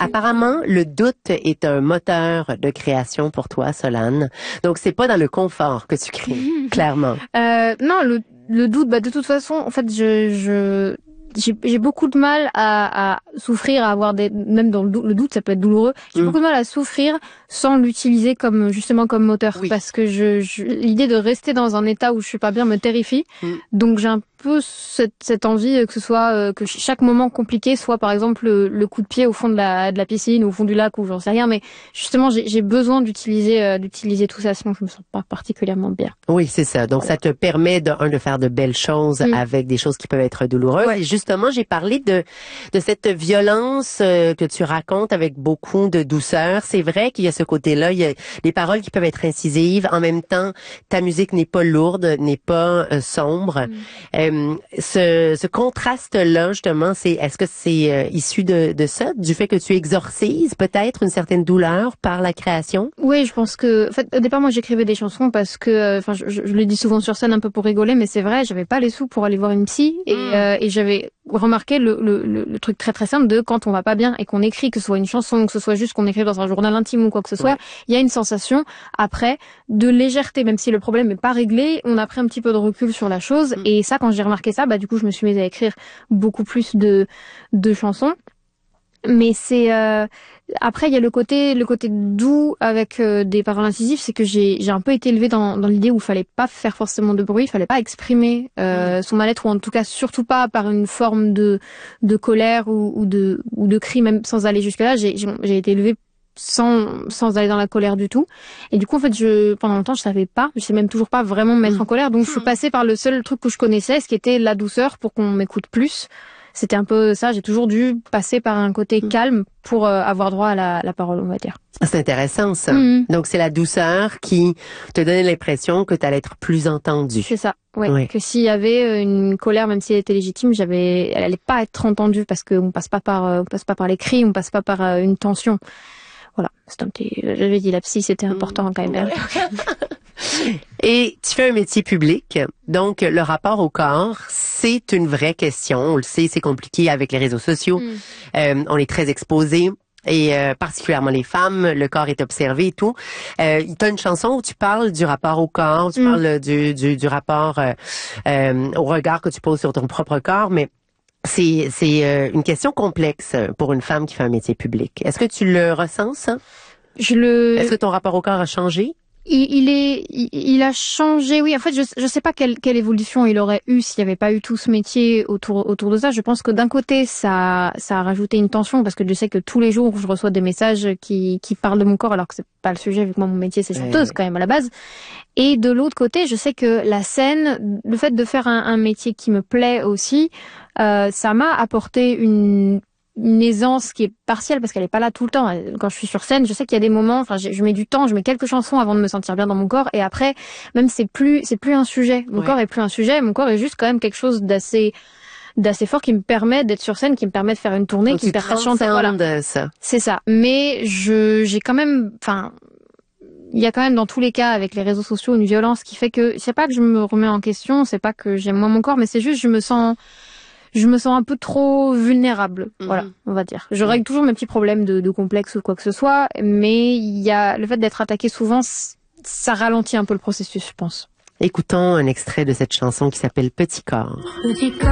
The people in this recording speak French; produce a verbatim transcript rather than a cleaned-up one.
Apparemment, le doute est un moteur de création pour toi, Solane. Donc, c'est pas dans le confort que tu crées, clairement. Euh, non, le, le doute, bah, de toute façon, en fait, je, je, j'ai, j'ai beaucoup de mal à, à souffrir, à avoir des, même dans le doute, le doute, ça peut être douloureux. J'ai mm. beaucoup de mal à souffrir sans l'utiliser comme, justement, comme moteur. Oui. Parce que je, je, l'idée de rester dans un état où je suis pas bien me terrifie. Mm. Donc, j'ai un peu cette, cette envie que ce soit, euh, que chaque moment compliqué soit, par exemple, le, le coup de pied au fond de la, de la piscine ou au fond du lac ou j'en sais rien. Mais, justement, j'ai, j'ai besoin d'utiliser, euh, d'utiliser tout ça, sinon je me sens pas particulièrement bien. Oui, c'est ça. Donc, ça te permet de, un, de faire de belles choses mm. avec des choses qui peuvent être douloureuses. Ouais. Et justement, j'ai parlé de, de cette violence euh, que tu racontes avec beaucoup de douceur. C'est vrai qu'il y a ce côté-là. Il y a des paroles qui peuvent être incisives. En même temps, ta musique n'est pas lourde, n'est pas euh, sombre. Mm. Euh, ce, ce contraste-là, justement, c'est, est-ce que c'est euh, issu de, de ça, du fait que tu exorcises peut-être une certaine douleur par la création? Oui, je pense que, en fait, au départ, moi, j'écrivais des chansons parce que, enfin, je, je, je le dis souvent sur scène un peu pour rigoler, mais c'est vrai, j'avais pas les sous pour aller voir une psy et, mm. euh, et j'avais remarqué le, le, le, le truc très très simple de quand on va pas bien et qu'on écrit, que ce soit une chanson, que ce soit juste qu'on écrive dans un journal intime ou quoi que ce soit, ouais. il y a une sensation après de légèreté, même si le problème n'est pas réglé, on a pris un petit peu de recul sur la chose mm. et ça, quand j'ai remarqué ça, bah du coup, je me suis mise à écrire beaucoup plus de de chansons. Mais c'est euh, après il y a le côté le côté doux avec euh, des paroles incisives, c'est que j'ai j'ai un peu été élevée dans dans l'idée où il fallait pas faire forcément de bruit, il fallait pas exprimer euh, son mal-être ou en tout cas surtout pas par une forme de de colère ou, ou de ou de cri, même sans aller jusque là. J'ai j'ai, j'ai été élevée sans sans aller dans la colère du tout, et du coup en fait je pendant longtemps je savais pas, je sais même toujours pas vraiment me mettre mmh. en colère, donc je suis passée par le seul truc que je connaissais, ce qui était la douceur pour qu'on m'écoute plus. C'était un peu ça, j'ai toujours dû passer par un côté calme pour euh, avoir droit à la, la parole, on va dire. C'est intéressant ça. Mmh. Donc c'est la douceur qui te donnait l'impression que tu allais être plus entendue. C'est ça, ouais. Oui. Que s'il y avait une colère, même si elle était légitime, j'avais, elle allait pas être entendue parce qu'on passe pas par, on passe pas par les cris, on passe pas par euh, une tension. Voilà, c'est un petit, j'avais dit la psy, c'était important mmh. quand même. Et tu fais un métier public, donc le rapport au corps, c'est une vraie question. On le sait, c'est compliqué avec les réseaux sociaux. Mm. Euh, on est très exposés. Et euh, particulièrement les femmes, le corps est observé et tout. Euh, tu as une chanson où tu parles du rapport au corps, tu mm. parles du, du, du rapport euh, euh, au regard que tu poses sur ton propre corps, mais c'est, c'est euh, une question complexe pour une femme qui fait un métier public. Est-ce que tu le ressens, ça? Je le... Est-ce que ton rapport au corps a changé? Il, il est, il, il a changé. Oui, en fait, je, je sais pas quelle, quelle évolution il aurait eu s'il n'y avait pas eu tout ce métier autour, autour de ça. Je pense que d'un côté, ça, ça a rajouté une tension parce que je sais que tous les jours, je reçois des messages qui, qui parlent de mon corps, alors que c'est pas le sujet vu que moi mon métier c'est chanteuse quand même à la base. Et de l'autre côté, je sais que la scène, le fait de faire un, un métier qui me plaît aussi, euh, ça m'a apporté une une aisance qui est partielle parce qu'elle est pas là tout le temps. Quand je suis sur scène, je sais qu'il y a des moments, enfin, je, je mets du temps, je mets quelques chansons avant de me sentir bien dans mon corps, et après, même c'est plus, c'est plus un sujet. Mon ouais. corps est plus un sujet, mon corps est juste quand même quelque chose d'assez, d'assez fort qui me permet d'être sur scène, qui me permet de faire une tournée, donc qui me permet de chanter. Voilà. Ça. C'est ça. Mais je, j'ai quand même, enfin, il y a quand même dans tous les cas avec les réseaux sociaux une violence qui fait que, c'est pas que je me remets en question, c'est pas que j'aime moins mon corps, mais c'est juste je me sens je me sens un peu trop vulnérable, mmh. voilà, on va dire. Je règle mmh. toujours mes petits problèmes de, de complexe ou quoi que ce soit, mais il y a le fait d'être attaqué souvent, ça ralentit un peu le processus, je pense. Écoutons un extrait de cette chanson qui s'appelle Petit corps. Petit corps.